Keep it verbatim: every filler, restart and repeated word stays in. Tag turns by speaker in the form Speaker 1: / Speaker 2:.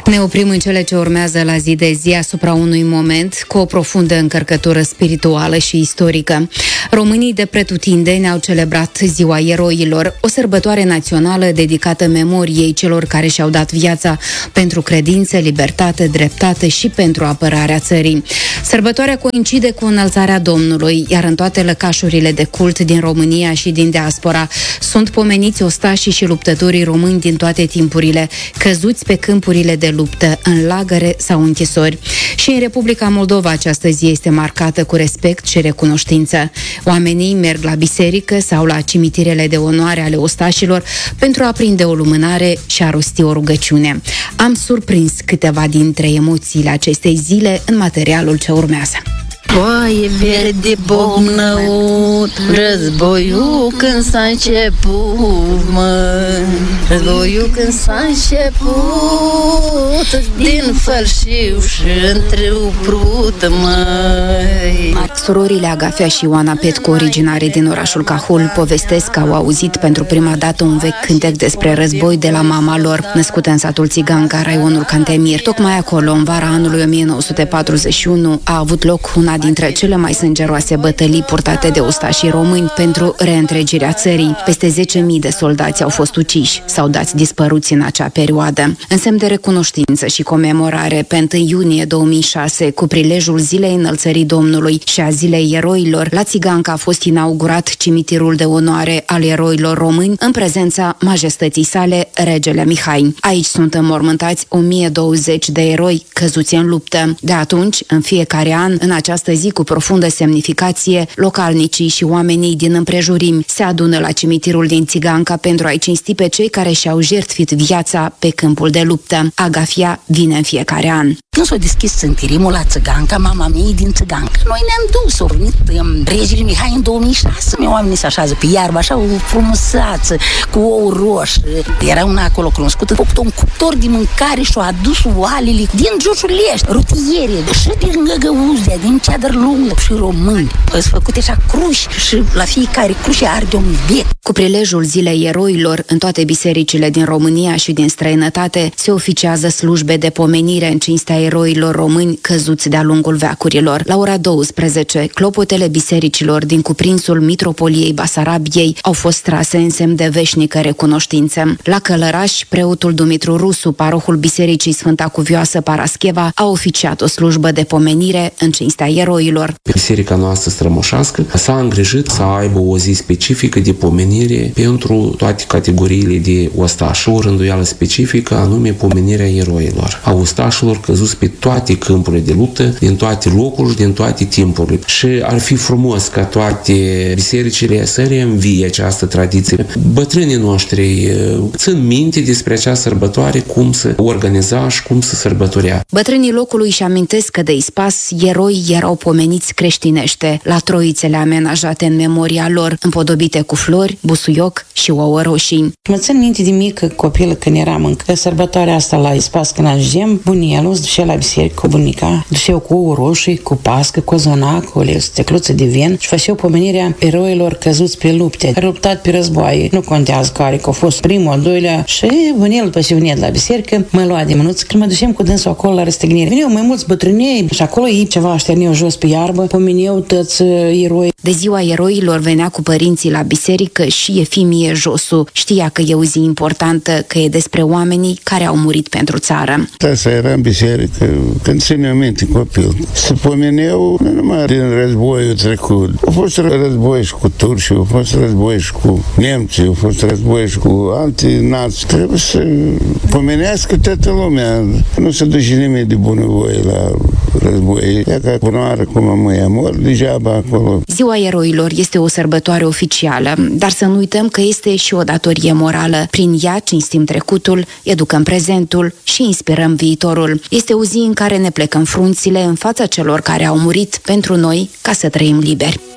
Speaker 1: Ne oprim în cele ce urmează la zi de zi asupra unui moment cu o profundă încărcătură spirituală și istorică. Românii de pretutindeni au celebrat Ziua Eroilor, o sărbătoare națională dedicată memoriei celor care și-au dat viața pentru credință, libertate, dreptate și pentru apărarea țării. Sărbătoarea coincide cu înălțarea Domnului, iar în toate lăcașurile de cult din România și din diaspora sunt pomeniți ostașii și luptătorii români din toate timpurile, căzuți pe câmpurile de luptă, în lagăre sau închisori. Și în Republica Moldova această zi este marcată cu respect și recunoștință. Oamenii merg la biserică sau la cimitirele de onoare ale ostașilor pentru a prinde o lumânare și a rosti o rugăciune. Am surprins câteva dintre emoțiile acestei zile în materialul ce urmează.
Speaker 2: Foaie verde bomnăut, războiul când s-a început, mă. Războiul când s-a început, din fălșiu și întreprut, măi.
Speaker 1: Surorile Agafea și Ioana Petcu, originare din orașul Cahul, povestesc că au auzit pentru prima dată un vechi cântec despre război de la mama lor, născută în satul Țiganca, raionul Cantemir. Tocmai acolo, în vara anului o mie nouă sute patruzeci și unu, a avut loc una dintre cele mai sângeroase bătălii purtate de ostașii români pentru reîntregirea țării. Peste zece mii de soldați au fost uciși sau dați dispăruți în acea perioadă. În semn de recunoștință și comemorare, pe întâi iunie două mii șase, cu prilejul Zilei Înălțării Domnului și a Zilei Eroilor, la Țiganca a fost inaugurat cimitirul de onoare al eroilor români în prezența majestății sale, regele Mihai. Aici sunt înmormântați o mie douăzeci de eroi căzuți în luptă. De atunci, în fiecare an, în această zi cu profundă semnificație, localnicii și oamenii din împrejurimi se adună la cimitirul din Țiganca pentru a-i cinsti pe cei care și-au jertfit viața pe câmpul de luptă. Agafia vine în fiecare an.
Speaker 2: Când s-a deschis sântirimul la Țiganca, mama mea e din Țiganca. Noi ne-am dus, au venit um, regele Mihai în două mii șase. Oamenii se așează pe iarbă, așa, o frumusață, cu ou roșu. Era una acolo cunoscută, a făcut un cuptor de mâncare și-a adus oalele din Giurgiulești, rutiere, și din Găgăuzia, din Ceadăr Lungă și români. Au făcut așa cruși și la fiecare cruce arde un bec.
Speaker 1: Cu prilejul Zilei Eroilor, în toate bisericile din România și din străinătate se oficiază slujbe de pomenire în cinstea eroilor români căzuți de-a lungul veacurilor. La ora douăsprezece, clopotele bisericilor din cuprinsul Mitropoliei Basarabiei au fost trase în semn de veșnică recunoștință. La Călăraș, preotul Dumitru Rusu, parohul Bisericii Sfânta Cuvioasă Parascheva, a oficiat o slujbă de pomenire în cinstea eroilor.
Speaker 3: Biserica noastră strămoșească s-a îngrijit să aibă o zi specifică de pomenire pentru toate categoriile de ostași. O rânduială specifică, anume pomenirea eroilor, a ostașilor căzuți pe toate câmpurile de luptă, din toate locurile și din toate timpurile. Și ar fi frumos ca toate bisericile să reînvie această tradiție. Bătrânii noștri țin minte despre această sărbătoare, cum să organiza și cum să sărbătorea.
Speaker 1: Bătrânii locului își amintesc că de ispas eroi erau pomeniți creștinește, la troițele amenajate în memoria lor, împodobite cu flori, busuioc și ouă roșii.
Speaker 4: Mă țin minte de mică copilă când eram încă sărbătoarea asta la ispas, când ajungem, bunelul se ducea la biserică cu bunica, duceau cu ouă roșii, cu pască, cu zonac, cu o sticluță de vin și făceau pomenirea eroilor căzuți pe lupte, care au luptat pe războaie. Nu contează care, că au fost primul, al doilea, și bunelul după ce venea de la biserică, mă lua de mânuță, când mă ducem cu dânsul acolo la răstignire. Veneau mai mulți bătrânei și acolo ei ceva așterneau jos pe iarbă, pomeneau toți eroi.
Speaker 1: De Ziua Eroilor venea cu părinții la biserică și Efimie Josu. Știa că e o zi importantă, că e despre oamenii care au murit pentru țară.
Speaker 5: Asta era în biserică, când ține minte copil. Se pomeneau nu numai din războiul trecut. Au fost război și cu turci, au fost război și cu nemții, au fost război și cu alte nații. Trebuie să pomenească toată lumea. Nu se duce nimeni de bunăvoie la război. Ea ca cunoară cum am măia mor, degeaba acolo.
Speaker 1: Ziua Eroilor este o sărbătoare oficială, dar să nu uităm că este și o datorie morală. Prin ea cinstim trecutul, educăm prezentul și inspirăm viitorul. Este o zi în care ne plecăm frunțile în fața celor care au murit pentru noi ca să trăim liberi.